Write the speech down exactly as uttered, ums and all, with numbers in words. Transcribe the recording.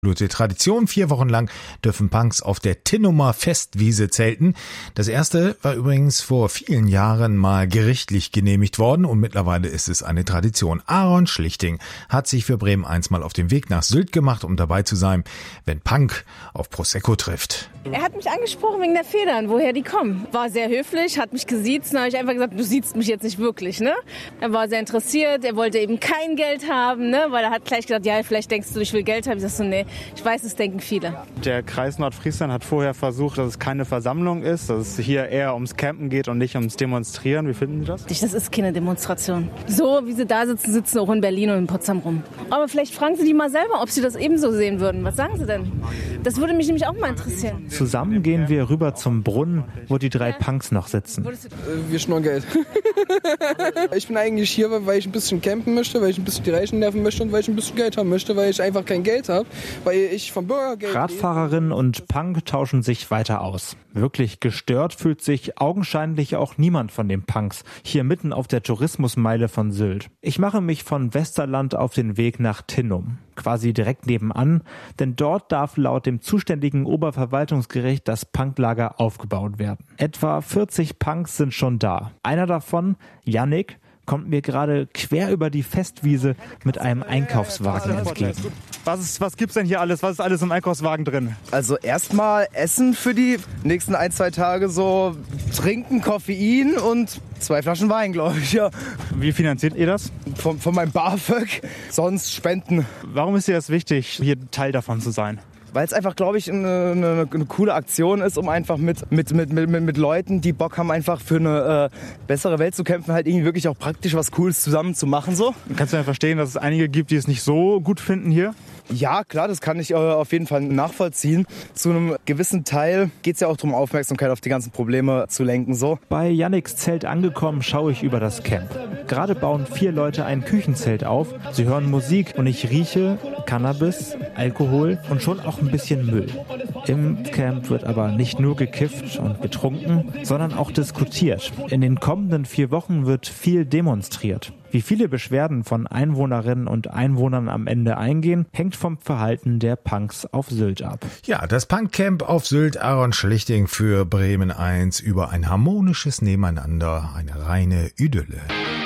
Absolute Tradition. Vier Wochen lang dürfen Punks auf der Tinnumer Festwiese zelten. Das erste war übrigens vor vielen Jahren mal gerichtlich genehmigt worden und mittlerweile ist es eine Tradition. Aaron Schlichting hat sich für Bremen eins mal auf den Weg nach Sylt gemacht, um dabei zu sein, wenn Punk auf Prosecco trifft. Er hat mich angesprochen wegen der Federn, woher die kommen. War sehr höflich, hat mich gesiezt. Dann habe ich einfach gesagt, du siehst mich jetzt nicht wirklich, ne? Er war sehr interessiert, er wollte eben kein Geld haben, ne? Weil er hat gleich gesagt, ja, vielleicht denkst du, ich will Geld haben. Ich sag so, nee. Ich weiß, es denken viele. Der Kreis Nordfriesland hat vorher versucht, dass es keine Versammlung ist, dass es hier eher ums Campen geht und nicht ums Demonstrieren. Wie finden Sie das? Das ist keine Demonstration. So wie sie da sitzen, sitzen auch in Berlin und in Potsdam rum. Aber vielleicht fragen Sie die mal selber, ob sie das ebenso sehen würden. Was sagen Sie denn? Das würde mich nämlich auch mal interessieren. Zusammen gehen wir rüber zum Brunnen, wo die drei Punks noch sitzen. Wir schnorren Geld. Ich bin eigentlich hier, weil ich ein bisschen campen möchte, weil ich ein bisschen die Reichen nerven möchte und weil ich ein bisschen Geld haben möchte, weil ich einfach kein Geld habe, weil ich vom Bürgergeld... Radfahrerin und Punk tauschen sich weiter aus. Wirklich gestört fühlt sich augenscheinlich auch niemand von den Punks, hier mitten auf der Tourismusmeile von Sylt. Ich mache mich von Westerland auf den Weg nach Tinnum, quasi direkt nebenan, denn dort darf laut dem zuständigen Oberverwaltungsgericht das Punklager aufgebaut werden. Etwa vierzig Punks sind schon da. Einer davon, Yannick, kommt mir gerade quer über die Festwiese mit einem Einkaufswagen entgegen. Was, ist, was gibt's denn hier alles? Was ist alles im Einkaufswagen drin? Also erstmal Essen für die nächsten ein, zwei Tage, so Trinken, Koffein und zwei Flaschen Wein, glaube ich, ja. Wie finanziert ihr das? Von, von meinem BAföG, sonst Spenden. Warum ist dir das wichtig, hier Teil davon zu sein? Weil es einfach, glaube ich, eine, eine, eine coole Aktion ist, um einfach mit, mit, mit, mit, mit Leuten, die Bock haben, einfach für eine äh, bessere Welt zu kämpfen, halt irgendwie wirklich auch praktisch was Cooles zusammen zu machen. So. Kannst du ja verstehen, dass es einige gibt, die es nicht so gut finden hier? Ja, klar, das kann ich äh, auf jeden Fall nachvollziehen. Zu einem gewissen Teil geht es ja auch darum, Aufmerksamkeit auf die ganzen Probleme zu lenken. So. Bei Yannicks Zelt angekommen, schaue ich über das Camp. Gerade bauen vier Leute ein Küchenzelt auf. Sie hören Musik und ich rieche Cannabis, Alkohol und schon auch ein bisschen Müll. Im Camp wird aber nicht nur gekifft und getrunken, sondern auch diskutiert. In den kommenden vier Wochen wird viel demonstriert. Wie viele Beschwerden von Einwohnerinnen und Einwohnern am Ende eingehen, hängt vom Verhalten der Punks auf Sylt ab. Ja, das Punkcamp auf Sylt, Aaron Schlichting für Bremen eins über ein harmonisches Nebeneinander, eine reine Idylle.